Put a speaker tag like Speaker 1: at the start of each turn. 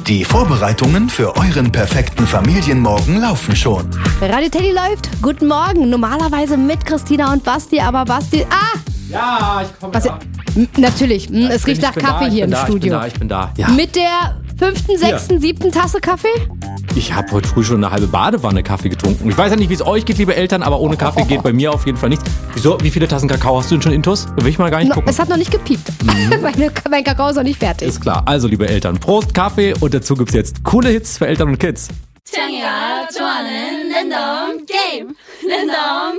Speaker 1: Die Vorbereitungen für euren perfekten Familienmorgen laufen schon.
Speaker 2: Radio Teddy läuft. Guten Morgen. Normalerweise mit Christina und Basti, aber Basti...
Speaker 3: Ja, ich komme
Speaker 2: Basti, natürlich. Es riecht nach Kaffee hier im Studio.
Speaker 3: Ich bin da. Ja.
Speaker 2: Mit der 5., 6., 7. Tasse Kaffee?
Speaker 3: Ich habe heute früh schon eine halbe Badewanne Kaffee getrunken. Ich weiß ja nicht, wie es euch geht, liebe Eltern, aber ohne Kaffee geht bei mir auf jeden Fall nichts. Wieso? Wie viele Tassen Kakao hast du denn schon intus? Will ich mal gar nicht gucken.
Speaker 2: Es hat noch nicht gepiept. Mein Kakao ist noch nicht fertig.
Speaker 3: Ist klar. Also, liebe Eltern, Prost, Kaffee und dazu gibt's jetzt coole Hits für Eltern und Kids.
Speaker 4: 창이가 좋아하는 랜덤 게임 랜덤